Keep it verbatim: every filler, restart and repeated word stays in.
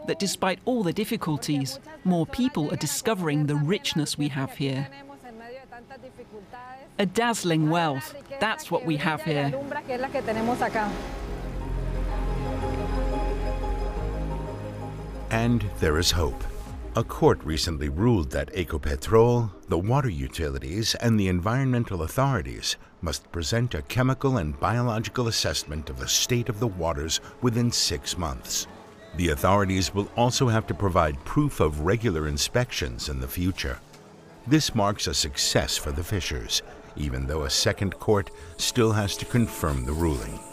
that despite all the difficulties, more people are discovering the richness we have here. A dazzling wealth, that's what we have here. And there is hope. A court recently ruled that Ecopetrol, the water utilities, and the environmental authorities must present a chemical and biological assessment of the state of the waters within six months. The authorities will also have to provide proof of regular inspections in the future. This marks a success for the fishers, even though a second court still has to confirm the ruling.